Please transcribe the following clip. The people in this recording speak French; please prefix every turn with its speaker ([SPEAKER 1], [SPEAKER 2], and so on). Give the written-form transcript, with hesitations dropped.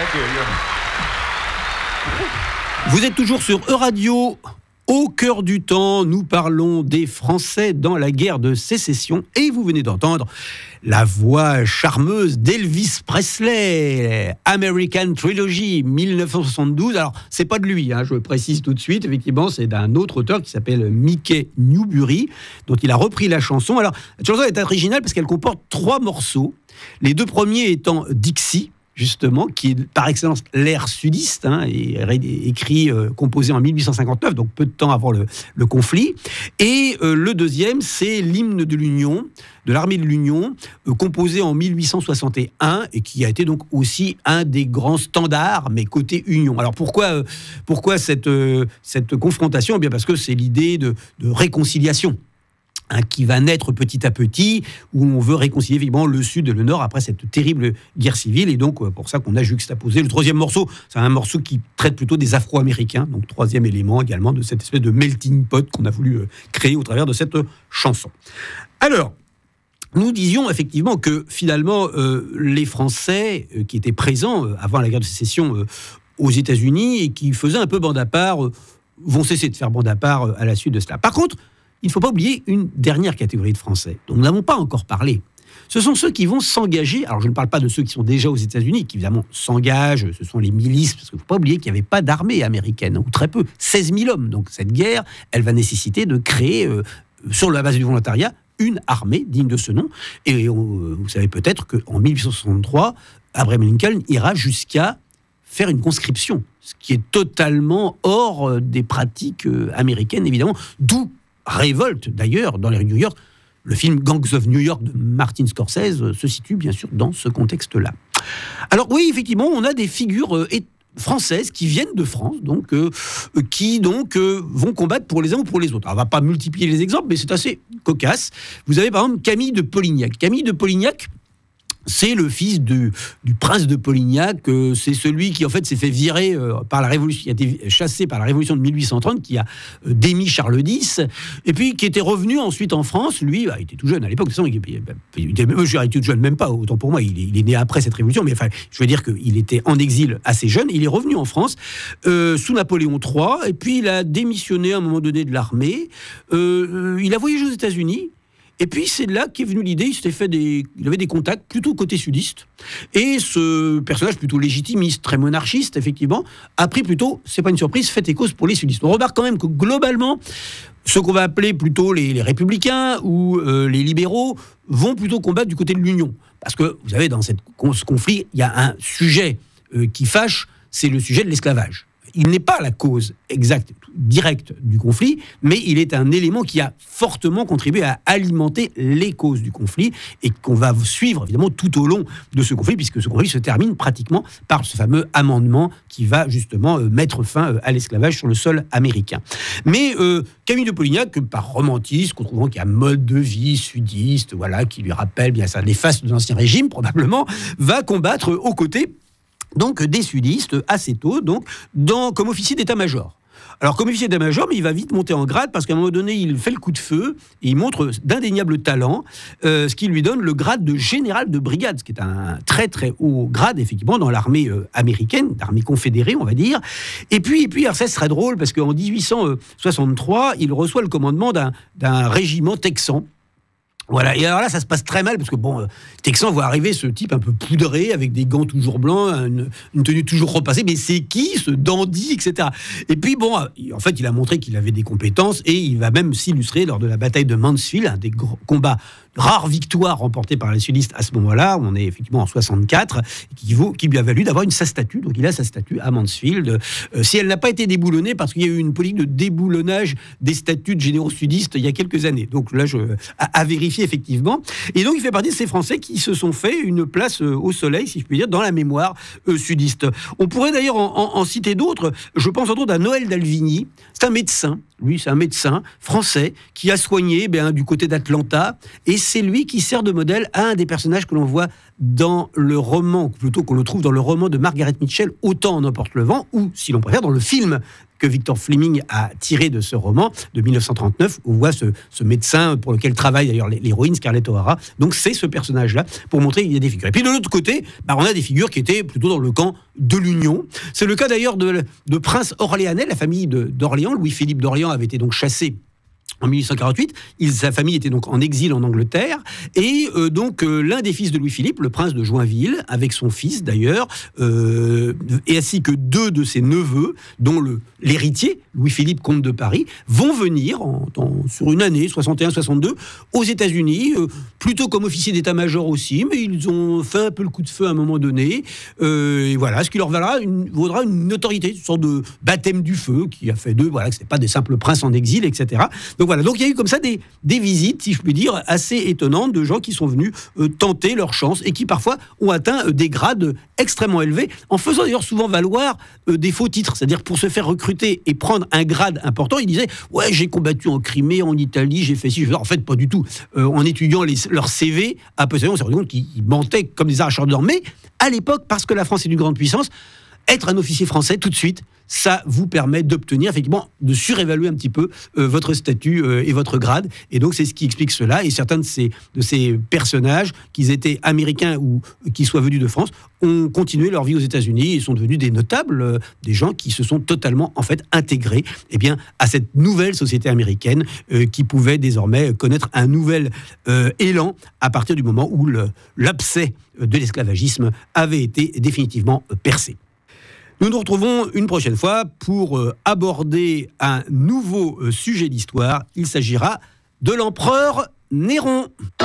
[SPEAKER 1] Vous êtes toujours sur E-Radio. Au cœur du temps, nous parlons des Français dans la guerre de sécession et vous venez d'entendre la voix charmeuse d'Elvis Presley, American Trilogy, 1972. Alors, c'est pas de lui, je précise tout de suite. Effectivement, c'est d'un autre auteur qui s'appelle Mickey Newbury, dont il a repris la chanson. Alors, la chanson est originale parce qu'elle comporte 3 morceaux. Les 2 premiers étant Dixie, justement, qui est par excellence l'air sudiste, composé en 1859, donc peu de temps avant le conflit. Et le deuxième, c'est l'hymne de l'Union, de l'armée de l'Union, composé en 1861 et qui a été donc aussi un des grands standards, mais côté Union. Alors pourquoi cette confrontation ? Eh bien parce que c'est l'idée de réconciliation. Qui va naître petit à petit, où on veut réconcilier évidemment le Sud et le Nord après cette terrible guerre civile. Et donc, pour ça qu'on a juxtaposé. Le 3e morceau, c'est un morceau qui traite plutôt des Afro-Américains, donc 3e élément également de cette espèce de melting pot qu'on a voulu créer au travers de cette chanson. Alors, nous disions effectivement que finalement, les Français qui étaient présents avant la guerre de sécession aux États-Unis et qui faisaient un peu bande à part, vont cesser de faire bande à part à la suite de cela. Par contre, il ne faut pas oublier une dernière catégorie de Français dont nous n'avons pas encore parlé. Ce sont ceux qui vont s'engager. Alors, je ne parle pas de ceux qui sont déjà aux États-Unis, qui évidemment s'engagent. Ce sont les milices, parce qu'il ne faut pas oublier qu'il n'y avait pas d'armée américaine, ou très peu, 16 000 hommes. Donc, cette guerre, elle va nécessiter de créer, sur la base du volontariat, une armée digne de ce nom. Et vous savez peut-être qu'en 1863, Abraham Lincoln ira jusqu'à faire une conscription, ce qui est totalement hors des pratiques américaines, évidemment, d'où révolte d'ailleurs dans les rues de New York. Le film Gangs of New York de Martin Scorsese se situe bien sûr dans ce contexte-là. Alors oui, effectivement, on a des figures françaises qui viennent de France, qui vont combattre pour les uns ou pour les autres. Alors, on ne va pas multiplier les exemples, mais c'est assez cocasse. Vous avez par exemple Camille de Polignac. Camille de Polignac, c'est le fils du prince de Polignac, c'est celui qui en fait s'est fait virer par la Révolution, qui a été chassé par la Révolution de 1830, qui a démis Charles X, et puis qui était revenu ensuite en France. Lui, il était tout jeune à l'époque, de toute façon, il était tout jeune, même pas, autant pour moi, il est né après cette Révolution, mais enfin, je veux dire qu'il était en exil assez jeune, il est revenu en France sous Napoléon III, et puis il a démissionné à un moment donné de l'armée, il a voyagé aux États-Unis. Et puis, c'est là qu'est venue l'idée, il avait des contacts plutôt côté sudiste. Et ce personnage plutôt légitimiste, très monarchiste, effectivement, a pris plutôt, c'est pas une surprise, fait et cause pour les sudistes. On remarque quand même que globalement, ce qu'on va appeler plutôt les républicains ou les libéraux vont plutôt combattre du côté de l'Union. Parce que, vous savez, dans ce conflit, il y a un sujet qui fâche, c'est le sujet de l'esclavage. Il n'est pas la cause exacte, directe du conflit, mais il est un élément qui a fortement contribué à alimenter les causes du conflit et qu'on va suivre évidemment tout au long de ce conflit, puisque ce conflit se termine pratiquement par ce fameux amendement qui va justement mettre fin à l'esclavage sur le sol américain. Mais Camille de Polignac, par romantisme, qu'on trouvant qu'il y a un mode de vie sudiste, qui lui rappelle bien ça, les faces de l'ancien régime probablement, va combattre aux côtés donc des sudistes assez tôt, comme officier d'état-major. Alors, comme officier d'état-major, mais il va vite monter en grade parce qu'à un moment donné, il fait le coup de feu et il montre d'indéniables talents, ce qui lui donne le grade de général de brigade, ce qui est un très très haut grade, effectivement, dans l'armée américaine, l'armée confédérée, on va dire. Et puis alors ça, c'est très drôle parce qu'en 1863, il reçoit le commandement d'un régiment texan. Voilà, et alors là, ça se passe très mal, parce que Texan voit arriver ce type un peu poudré, avec des gants toujours blancs, une tenue toujours repassée, mais c'est qui, ce dandy, etc. Et puis, en fait, il a montré qu'il avait des compétences, et il va même s'illustrer lors de la bataille de Mansfield, un des combats, rares victoires remportées par les sudistes à ce moment-là, on est effectivement en 64, qui lui a valu d'avoir sa statue, donc il a sa statue à Mansfield. Si elle n'a pas été déboulonnée, parce qu'il y a eu une politique de déboulonnage des statues de généraux sudistes il y a quelques années, donc là, à vérifier effectivement. Et donc, il fait partie de ces Français qui se sont fait une place au soleil, si je puis dire, dans la mémoire sudiste. On pourrait d'ailleurs en citer d'autres. Je pense entre autres à Noël d'Alvigny. C'est un médecin. Lui, c'est un médecin français qui a soigné du côté d'Atlanta. Et c'est lui qui sert de modèle à un des personnages que l'on voit dans le roman, plutôt qu'on le trouve dans le roman de Margaret Mitchell, Autant en emporte le vent, ou, si l'on préfère, dans le film que Victor Fleming a tiré de ce roman de 1939, où on voit ce médecin pour lequel travaille d'ailleurs l'héroïne Scarlett O'Hara. Donc c'est ce personnage-là pour montrer qu'il y a des figures. Et puis de l'autre côté, on a des figures qui étaient plutôt dans le camp de l'Union. C'est le cas d'ailleurs de Prince Orléanais, la famille d'Orléans. Louis-Philippe d'Orléans avait été donc chassé en 1848, sa famille était donc en exil en Angleterre, et l'un des fils de Louis-Philippe, le prince de Joinville, avec son fils d'ailleurs, et ainsi que deux de ses neveux, dont l'héritier, Louis-Philippe, comte de Paris, vont venir sur une année, 61-62, aux États-Unis, plutôt comme officiers d'état-major aussi, mais ils ont fait un peu le coup de feu à un moment donné, et voilà, ce qui leur vaudra une notoriété, une sorte de baptême du feu, qui a fait d'eux, voilà, que ce n'est pas des simples princes en exil, etc. Donc il y a eu comme ça des visites, si je puis dire, assez étonnantes de gens qui sont venus tenter leur chance et qui parfois ont atteint des grades extrêmement élevés, en faisant d'ailleurs souvent valoir des faux titres. C'est-à-dire pour se faire recruter et prendre un grade important, ils disaient « Ouais, j'ai combattu en Crimée, en Italie, j'ai fait ci, j'ai fait ça ». En fait, pas du tout. En étudiant leur CV, à peu près, on s'est rendu compte qu'ils mentaient comme des arracheurs d'or. Mais à l'époque, parce que la France est une grande puissance, être un officier français, tout de suite, ça vous permet d'obtenir, effectivement, de surévaluer un petit peu votre statut et votre grade. Et donc, c'est ce qui explique cela. Et certains de ces personnages, qu'ils étaient américains ou qui soient venus de France, ont continué leur vie aux États-Unis et sont devenus des notables, des gens qui se sont totalement, en fait, intégrés à cette nouvelle société américaine qui pouvait désormais connaître un nouvel élan à partir du moment où l'abcès de l'esclavagisme avait été définitivement percé. Nous nous retrouvons une prochaine fois pour aborder un nouveau sujet d'histoire. Il s'agira de l'empereur Néron.